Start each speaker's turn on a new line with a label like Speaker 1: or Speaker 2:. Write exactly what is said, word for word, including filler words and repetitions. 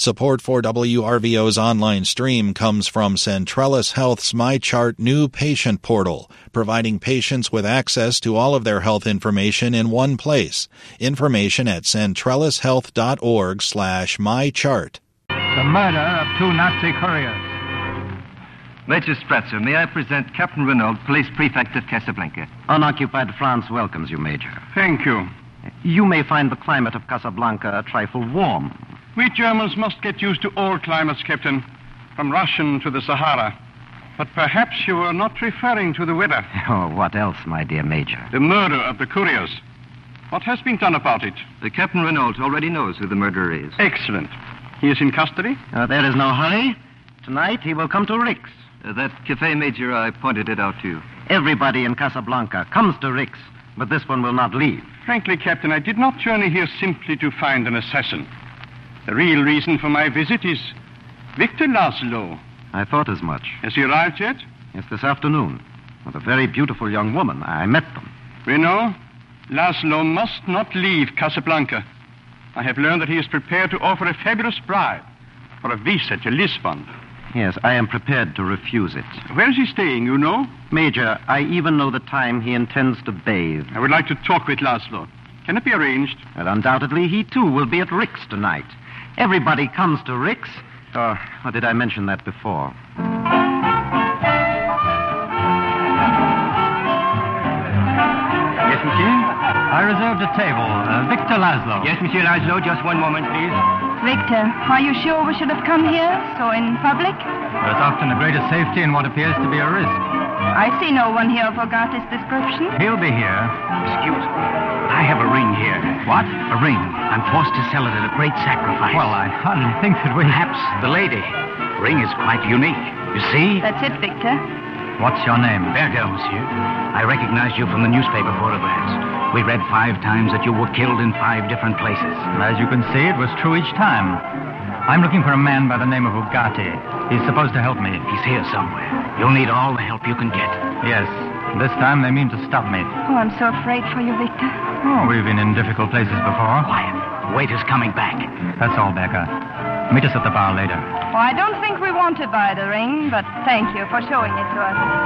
Speaker 1: Support for W R V O's online stream comes from Centrellis Health's MyChart new patient portal, providing patients with access to all of their health information in one place. Information at centrellishealth.org slash mychart.
Speaker 2: The murder of two Nazi couriers.
Speaker 3: Major Spratzer, may I present Captain Renault, Police Prefect of Casablanca?
Speaker 4: Unoccupied France welcomes you, Major.
Speaker 2: Thank you.
Speaker 4: You may find the climate of Casablanca a trifle warm.
Speaker 2: We Germans must get used to all climates, Captain, from Russian to the Sahara. But perhaps you were not referring to the weather.
Speaker 4: Oh, what else, my dear Major?
Speaker 2: The murder of the couriers. What has been done about it?
Speaker 3: The Captain Renault already knows who the murderer is.
Speaker 2: Excellent. He is in custody?
Speaker 4: Uh, there is no hurry. Tonight he will come to Rix.
Speaker 3: Uh, that cafe, Major, I pointed it out to you.
Speaker 4: Everybody in Casablanca comes to Rix, but this one will not leave.
Speaker 2: Frankly, Captain, I did not journey here simply to find an assassin. The real reason for my visit is Victor Laszlo.
Speaker 4: I thought as much.
Speaker 2: Has he arrived yet?
Speaker 4: Yes, this afternoon. With a very beautiful young woman. I met them.
Speaker 2: Renault, Laszlo must not leave Casablanca. I have learned that he is prepared to offer a fabulous bribe for a visa to Lisbon.
Speaker 4: Yes, I am prepared to refuse it.
Speaker 2: Where is he staying, you know?
Speaker 4: Major, I even know the time he intends to bathe.
Speaker 2: I would like to talk with Laszlo. Can it be arranged?
Speaker 4: Well, undoubtedly, he too will be at Rix tonight. Everybody comes to Rix. Or, or did I mention that before?
Speaker 2: Yes, monsieur? I reserved a table. Uh, Victor Laszlo.
Speaker 3: Yes, Monsieur Laszlo, just one moment, please.
Speaker 5: Victor, are you sure we should have come here, so in public?
Speaker 2: There's often a greater safety in what appears to be a risk.
Speaker 5: I see no one here forgot his description.
Speaker 2: He'll be here.
Speaker 6: Excuse me. I have a ring here.
Speaker 2: What?
Speaker 6: A ring. I'm forced to sell it at a great sacrifice.
Speaker 2: Well, I hardly think that we...
Speaker 6: Perhaps the lady. The ring is quite unique. You see?
Speaker 5: That's it, Victor.
Speaker 2: What's your name?
Speaker 6: Berger, monsieur. I recognized you from the newspaper photographs. We read five times that you were killed in five different places.
Speaker 2: As you can see, it was true each time. I'm looking for a man by the name of Ugarte. He's supposed to help me.
Speaker 6: He's here somewhere. You'll need all the help you can get.
Speaker 2: Yes. This time they mean to stop me.
Speaker 5: Oh, I'm so afraid for you, Victor.
Speaker 2: Oh, we've been in difficult places before.
Speaker 6: Quiet. Waiter's coming back.
Speaker 2: That's all, Becca. Meet us at the bar later.
Speaker 5: Oh, I don't think we want to buy the ring, but thank you for showing it to us.